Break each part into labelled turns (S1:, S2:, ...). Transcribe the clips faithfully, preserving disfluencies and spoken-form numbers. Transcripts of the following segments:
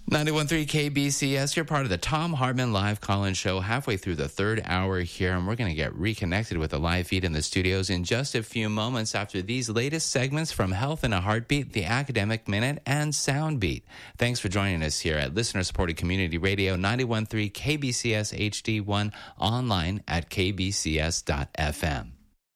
S1: ninety-one point three K B C S, you're part of the Tom Hartman Live call-in show, halfway through the third hour here, and we're going to get reconnected with the live feed in the studios in just a few moments after these latest segments from Health in a Heartbeat, the Academic Minute, and Soundbeat. Thanks for joining us here at listener-supported community radio, ninety-one point three K B C S H D one, online at k b c s dot f m.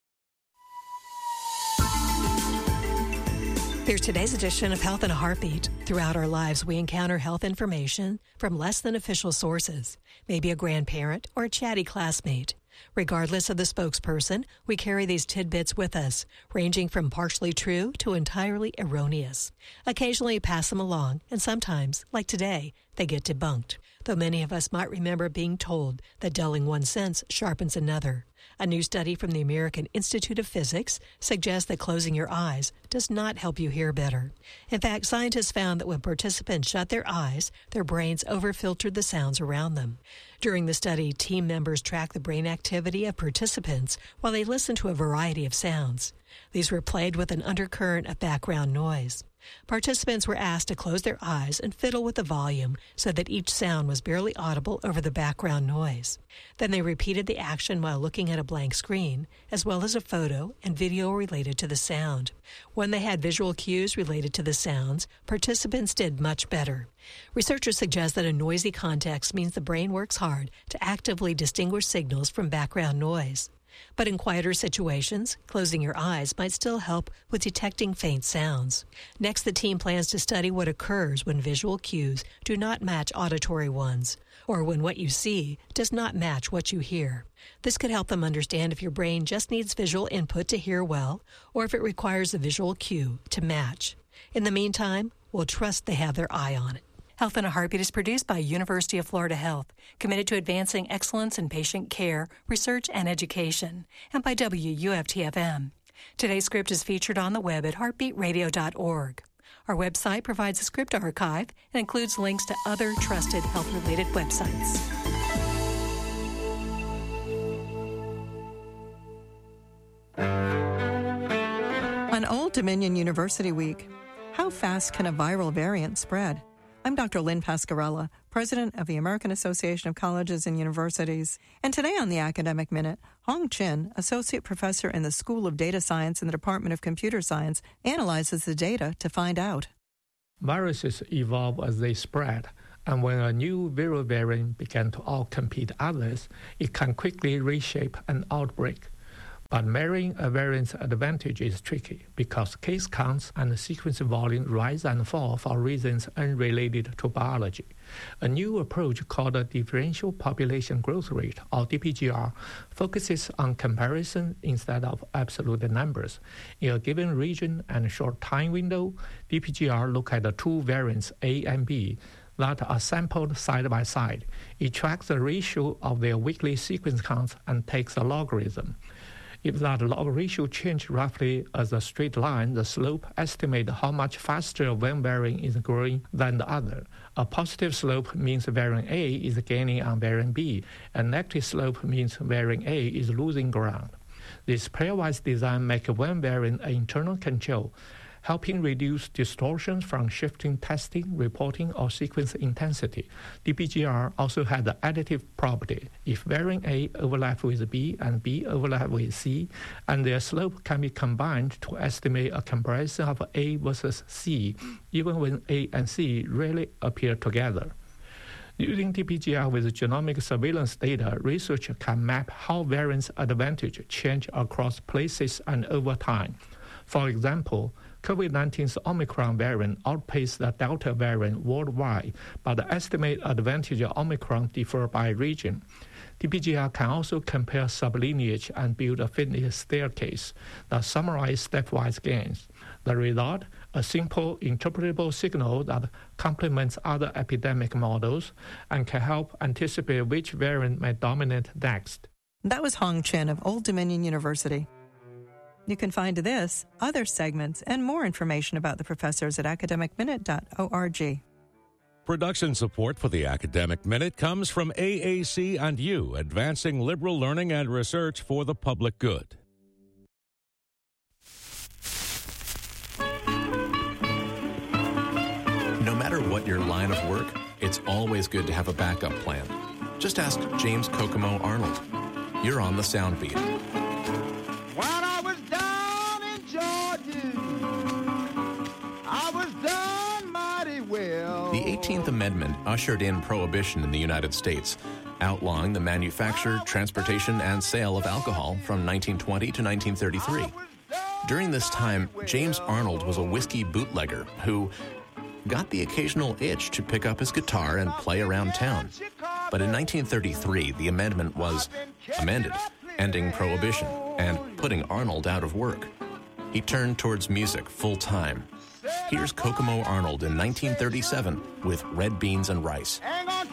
S2: Here's today's edition of Health in a Heartbeat. Throughout our lives, we encounter health information from less than official sources, maybe a grandparent or a chatty classmate. Regardless of the spokesperson, we carry these tidbits with us, ranging from partially true to entirely erroneous. Occasionally pass them along, and sometimes, like today, they get debunked, though many of us might remember being told that dulling one sense sharpens another. A new study from the American Institute of Physics suggests that closing your eyes does not help you hear better. In fact, scientists found that when participants shut their eyes, their brains overfiltered the sounds around them. During the study, team members tracked the brain activity of participants while they listened to a variety of sounds. These were played with an undercurrent of background noise. Participants were asked to close their eyes and fiddle with the volume so that each sound was barely audible over the background noise. Then they repeated the action while looking at a blank screen, as well as a photo and video related to the sound. When they had visual cues related to the sounds, participants did much better. Researchers suggest that a noisy context means the brain works hard to actively distinguish signals from background noise. But in quieter situations, closing your eyes might still help with detecting faint sounds. Next, the team plans to study what occurs when visual cues do not match auditory ones, or when what you see does not match what you hear. This could help them understand if your brain just needs visual input to hear well, or if it requires a visual cue to match. In the meantime, we'll trust they have their eye on it. Health in a Heartbeat is produced by University of Florida Health, committed to advancing excellence in patient care, research, and education, and by W U F T F M. Today's script is featured on the web at heartbeat radio dot org. Our website provides a script archive and includes links to other trusted health-related websites.
S3: On Old Dominion University Week, how fast can a viral variant spread? I'm Doctor Lynn Pascarella, president of the American Association of Colleges and Universities. And today on the Academic Minute, Hong Chin, associate professor in the School of Data Science in the Department of Computer Science, analyzes the data to find out.
S4: Viruses evolve as they spread, and when a new viral variant begins to outcompete others, it can quickly reshape an outbreak. But measuring a variant's advantage is tricky because case counts and sequence volume rise and fall for reasons unrelated to biology. A new approach called the Differential Population Growth Rate, or D P G R, focuses on comparison instead of absolute numbers. In a given region and short time window, D P G R looks at the two variants A and B that are sampled side by side. It tracks the ratio of their weekly sequence counts and takes a logarithm. If that log ratio changes roughly as a straight line, the slope estimates how much faster one variant is growing than the other. A positive slope means variant A is gaining on variant B. A negative slope means variant A is losing ground. This pairwise design makes one variant an internal control, helping reduce distortions from shifting testing, reporting, or sequence intensity. D P G R also has the additive property. If variant A overlaps with B and B overlaps with C, and their slope can be combined to estimate a comparison of A versus C, even when A and C rarely appear together. Using D P G R with genomic surveillance data, researchers can map how variants' advantage change across places and over time. For example, COVID nineteen's Omicron variant outpaced the Delta variant worldwide, but the estimated advantage of Omicron differs by region. D P G R can also compare sublineage and build a fitness staircase that summarizes stepwise gains. The result, a simple, interpretable signal that complements other epidemic models and can help anticipate which variant may dominate next.
S3: That was Hong Chin of Old Dominion University. You can find this, other segments, and more information about the professors at academic minute dot org.
S5: Production support for the Academic Minute comes from A A C and you, advancing liberal learning and research for the public good.
S6: No matter what your line of work, it's always good to have a backup plan. Just ask James Kokomo Arnold. You're on the Sound Beat.
S7: When I was down in Georgia, I was done mighty well.
S6: The eighteenth Amendment ushered in prohibition in the United States, outlawing the manufacture, transportation, and sale of alcohol from nineteen twenty to nineteen thirty-three. During this time, James Arnold was a whiskey bootlegger who got the occasional itch to pick up his guitar and play around town. But in nineteen thirty-three, the amendment was amended, ending prohibition and putting Arnold out of work. He turned towards music full time. Here's Kokomo Arnold in nineteen thirty-seven with Red Beans and Rice.